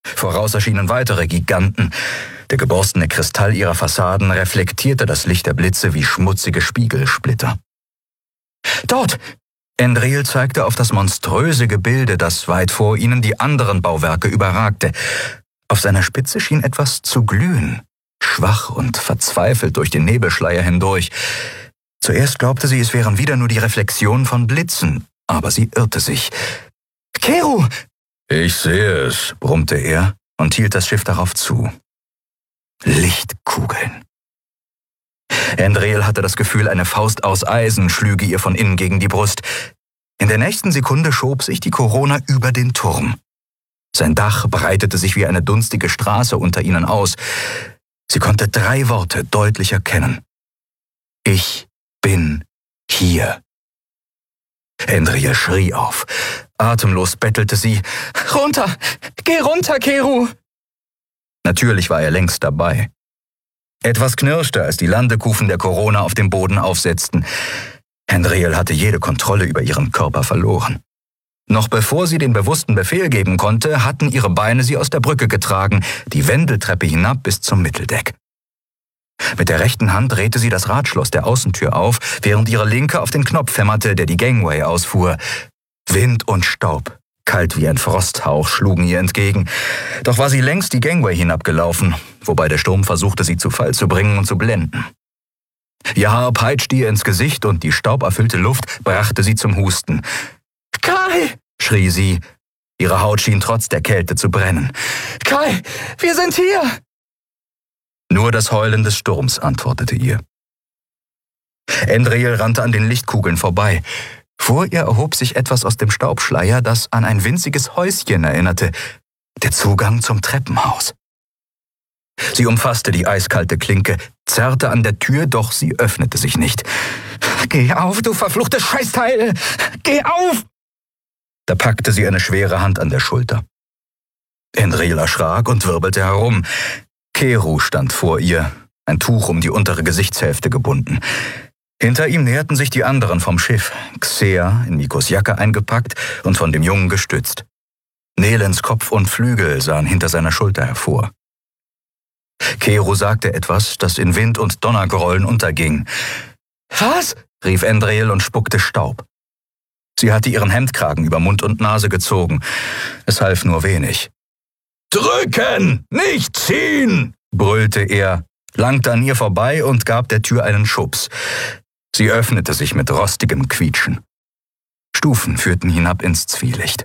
Voraus erschienen weitere Giganten. Der geborstene Kristall ihrer Fassaden reflektierte das Licht der Blitze wie schmutzige Spiegelsplitter. »Dort!« Endril zeigte auf das monströse Gebilde, das weit vor ihnen die anderen Bauwerke überragte. Auf seiner Spitze schien etwas zu glühen, schwach und verzweifelt durch den Nebelschleier hindurch. Zuerst glaubte sie, es wären wieder nur die Reflexionen von Blitzen, aber sie irrte sich. »Keru!« »Ich sehe es«, brummte er und hielt das Schiff darauf zu. Lichtkugeln. Endril hatte das Gefühl, eine Faust aus Eisen schlüge ihr von innen gegen die Brust. In der nächsten Sekunde schob sich die Korona über den Turm. Sein Dach breitete sich wie eine dunstige Straße unter ihnen aus. Sie konnte 3 Worte deutlich erkennen. »Ich bin hier.« Endril schrie auf. Atemlos bettelte sie. »Runter! Geh runter, Keru!« Natürlich war er längst dabei. Etwas knirschte, als die Landekufen der Korona auf dem Boden aufsetzten. Endril hatte jede Kontrolle über ihren Körper verloren. Noch bevor sie den bewussten Befehl geben konnte, hatten ihre Beine sie aus der Brücke getragen, die Wendeltreppe hinab bis zum Mitteldeck. Mit der rechten Hand drehte sie das Radschloss der Außentür auf, während ihre linke auf den Knopf hämmerte, der die Gangway ausfuhr. Wind und Staub, kalt wie ein Frosthauch, schlugen ihr entgegen. Doch war sie längst die Gangway hinabgelaufen, wobei der Sturm versuchte, sie zu Fall zu bringen und zu blenden. Ihr Haar peitschte ihr ins Gesicht und die stauberfüllte Luft brachte sie zum Husten. »Kai!« schrie sie. Ihre Haut schien trotz der Kälte zu brennen. »Kai, wir sind hier!« Nur das Heulen des Sturms antwortete ihr. Endril rannte an den Lichtkugeln vorbei. Vor ihr erhob sich etwas aus dem Staubschleier, das an ein winziges Häuschen erinnerte. Der Zugang zum Treppenhaus. Sie umfasste die eiskalte Klinke, zerrte an der Tür, doch sie öffnete sich nicht. »Geh auf, du verfluchtes Scheißteil! Geh auf!« Da packte sie eine schwere Hand an der Schulter. Endril erschrak und wirbelte herum. Keru stand vor ihr, ein Tuch um die untere Gesichtshälfte gebunden. Hinter ihm näherten sich die anderen vom Schiff, Xea in Mikos Jacke eingepackt und von dem Jungen gestützt. Nelens Kopf und Flügel sahen hinter seiner Schulter hervor. Keru sagte etwas, das in Wind und Donnergrollen unterging. »Was?« rief Endril und spuckte Staub. Sie hatte ihren Hemdkragen über Mund und Nase gezogen. Es half nur wenig. »Drücken, nicht ziehen!« brüllte er, langte an ihr vorbei und gab der Tür einen Schubs. Sie öffnete sich mit rostigem Quietschen. Stufen führten hinab ins Zwielicht.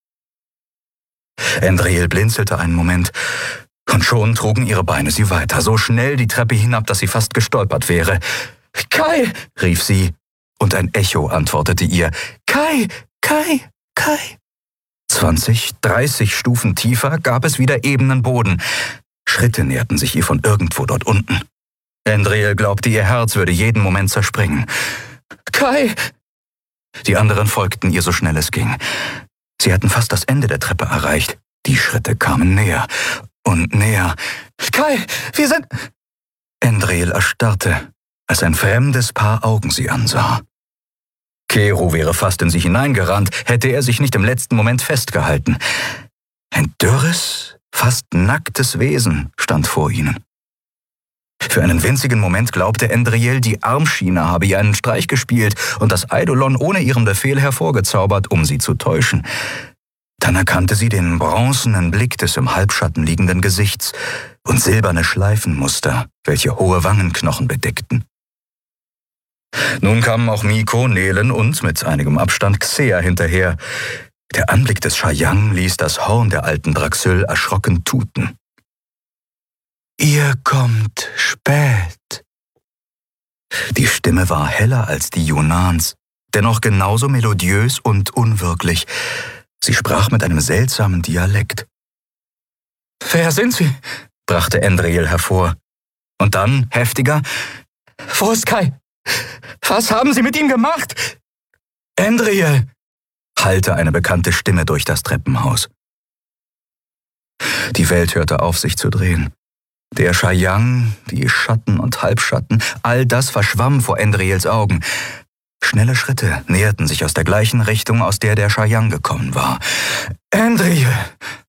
Endril blinzelte einen Moment, und schon trugen ihre Beine sie weiter, so schnell die Treppe hinab, dass sie fast gestolpert wäre. »Kai!« rief sie, und ein Echo antwortete ihr. »Kai! Kai! Kai!« 20, 30 Stufen tiefer gab es wieder ebenen Boden. Schritte näherten sich ihr von irgendwo dort unten. Endril glaubte, ihr Herz würde jeden Moment zerspringen. »Kai!« Die anderen folgten ihr so schnell es ging. Sie hatten fast das Ende der Treppe erreicht. Die Schritte kamen näher und näher. »Kai, wir sind...« Endril erstarrte, als ein fremdes Paar Augen sie ansah. Keru wäre fast in sie hineingerannt, hätte er sich nicht im letzten Moment festgehalten. Ein dürres, fast nacktes Wesen stand vor ihnen. Für einen winzigen Moment glaubte Endril, die Armschiene habe ihr einen Streich gespielt und das Eidolon ohne ihren Befehl hervorgezaubert, um sie zu täuschen. Dann erkannte sie den bronzenen Blick des im Halbschatten liegenden Gesichts und silberne Schleifenmuster, welche hohe Wangenknochen bedeckten. Nun kamen auch Miko, Nelen und mit einigem Abstand Xea hinterher. Der Anblick des Shayang ließ das Horn der alten Draxyl erschrocken tuten. »Ihr kommt spät.« Die Stimme war heller als die Yunans, dennoch genauso melodiös und unwirklich. Sie sprach mit einem seltsamen Dialekt. »Wer sind Sie?« brachte Endril hervor. Und dann, heftiger, »Wo ist Kai? Was haben Sie mit ihm gemacht?« »Endril«, hallte eine bekannte Stimme durch das Treppenhaus. Die Welt hörte auf, sich zu drehen. Der Shayang, die Schatten und Halbschatten, all das verschwamm vor Endrils Augen. Schnelle Schritte näherten sich aus der gleichen Richtung, aus der der Shayang gekommen war. »Endril«,